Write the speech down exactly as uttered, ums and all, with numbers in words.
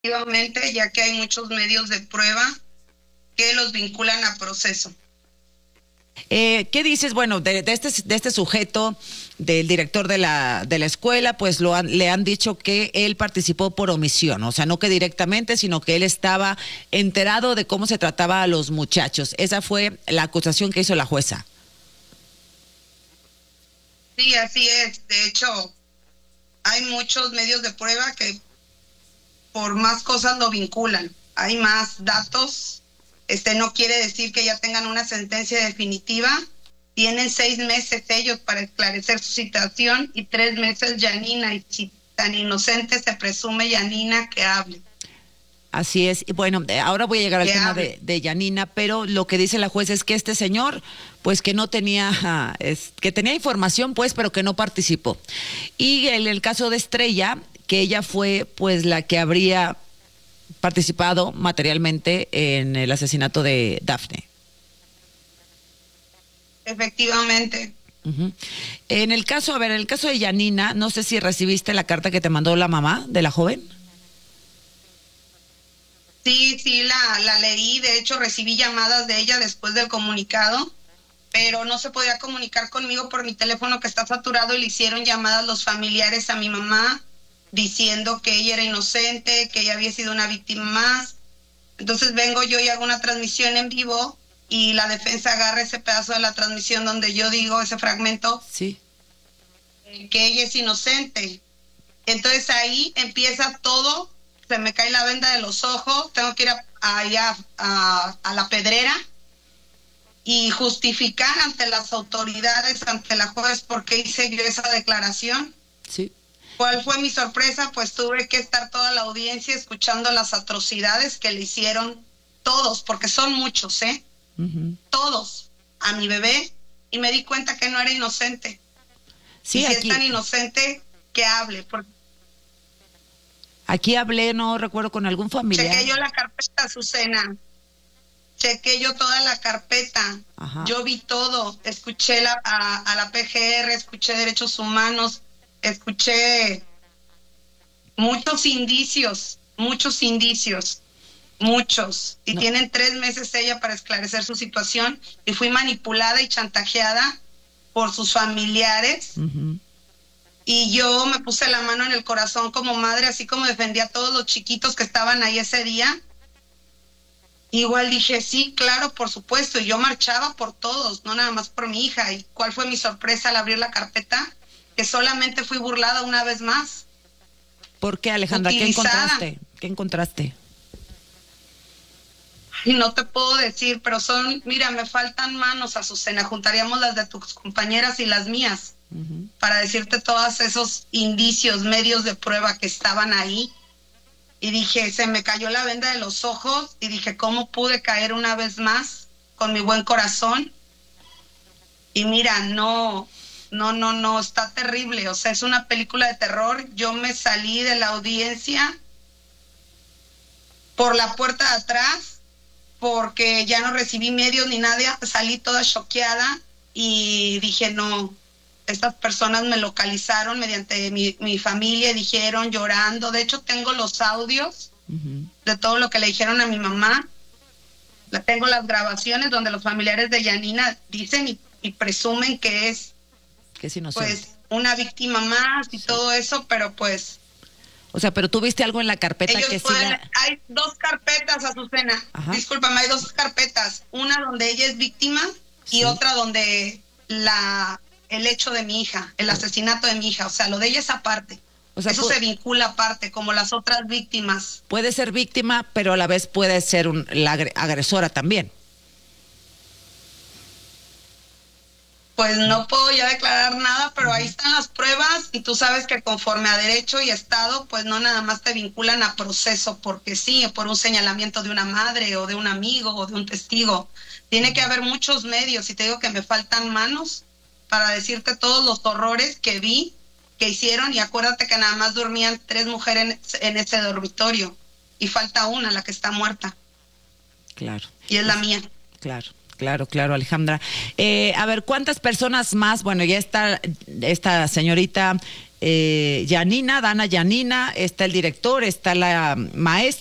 Efectivamente, ya que hay muchos medios de prueba que los vinculan a proceso. Eh, ¿Qué dices? Bueno, de, de, este, de este sujeto, del director de la, de la escuela, pues lo han, le han dicho que él participó por omisión, o sea, no que directamente, sino que él estaba enterado de cómo se trataba a los muchachos. Esa fue la acusación que hizo la jueza. Sí, así es. De hecho, hay muchos medios de prueba que por más cosas lo vinculan. Hay más datos. Este no quiere decir que ya tengan una sentencia definitiva. Tienen seis meses ellos para esclarecer su situación y tres meses Yanina. Y si tan inocente se presume Yanina, que hable. Así es. Y bueno, ahora voy a llegar al Que tema hable. de, de Yanina, pero lo que dice la jueza es que este señor, pues que no tenía, es, que tenía información, pues, pero que no participó. Y en el caso de Estrella, que ella fue, pues, la que habría participado materialmente en el asesinato de Dafne. Efectivamente. Uh-huh. En el caso, a ver, en el caso de Yanina, no sé si recibiste la carta que te mandó la mamá de la joven. Sí, sí, la, la leí. De hecho, recibí llamadas de ella después del comunicado, pero no se podía comunicar conmigo por mi teléfono que está saturado y le hicieron llamadas los familiares a mi mamá diciendo que ella era inocente, que ella había sido una víctima más. Entonces vengo yo y hago una transmisión en vivo y la defensa agarra ese pedazo de la transmisión donde yo digo ese fragmento, sí, que ella es inocente. Entonces ahí empieza todo, se me cae la venda de los ojos, tengo que ir a, allá a, a la Pedrera y justificar ante las autoridades, ante la juez, por qué hice yo esa declaración. sí. ¿Cuál fue mi sorpresa? Pues tuve que estar toda la audiencia escuchando las atrocidades que le hicieron todos, porque son muchos, ¿eh? Uh-huh. Todos, a mi bebé, y me di cuenta que no era inocente. Sí, y si aquí, es tan inocente, que hable. Porque aquí hablé, no recuerdo, con algún familiar. chequé yo la carpeta, Azucena. Chequé yo toda la carpeta. Ajá. Yo vi todo. Escuché la, a, a la P G R, escuché derechos humanos, escuché muchos indicios, muchos indicios, muchos. Y no. Tienen tres meses ella para esclarecer su situación. Y fui manipulada y chantajeada por sus familiares. Uh-huh. Y yo me puse la mano en el corazón como madre, así como defendía a todos los chiquitos que estaban ahí ese día. Igual dije, sí, claro, por supuesto. Y yo marchaba por todos, no nada más por mi hija. ¿Y cuál fue mi sorpresa al abrir la carpeta? Que solamente fui burlada una vez más. ¿Por qué, Alejandra? Utilizada. ¿Qué encontraste? ¿Qué encontraste? Y no te puedo decir, pero son, mira, me faltan manos, Azucena. Juntaríamos las de tus compañeras y las mías, uh-huh, para decirte todos esos indicios, medios de prueba que estaban ahí. Y dije, se me cayó la venda de los ojos y dije, ¿cómo pude caer una vez más con mi buen corazón? Y mira, no, no, no, no, está terrible. O sea, es una película de terror. Yo me salí de la audiencia por la puerta de atrás porque ya no recibí medios ni nada. Salí toda choqueada y dije, no, estas personas me localizaron mediante mi, mi familia, dijeron llorando. De hecho, tengo los audios uh-huh, de todo lo que le dijeron a mi mamá. Tengo las grabaciones donde los familiares de Yanina dicen y, y presumen que es, que es inocente, pues, una víctima más y sí, todo eso, pero pues... O sea, pero tú viste algo en la carpeta ellos que pueden, sí la... Hay dos carpetas, Azucena. Ajá. Discúlpame, hay dos carpetas. Una donde ella es víctima y sí, otra donde la... el hecho de mi hija, el asesinato de mi hija, o sea, lo de ella es aparte. O sea, eso se vincula aparte, como las otras víctimas. Puede ser víctima, pero a la vez puede ser un, la agresora también. Pues no puedo ya declarar nada, pero ahí están las pruebas y tú sabes que conforme a derecho y Estado, pues no nada más te vinculan a proceso porque sí, por un señalamiento de una madre o de un amigo o de un testigo. Tiene que haber muchos medios y te digo que me faltan manos para decirte todos los horrores que vi, que hicieron, y acuérdate que nada más dormían tres mujeres en, en ese dormitorio, y falta una, la que está muerta. Claro. Y es la mía. Claro, claro, claro, Alejandra. Eh, a ver, ¿cuántas personas más? Bueno, ya está esta señorita eh, Yanina, Dana Yanina, está el director, está la maestra.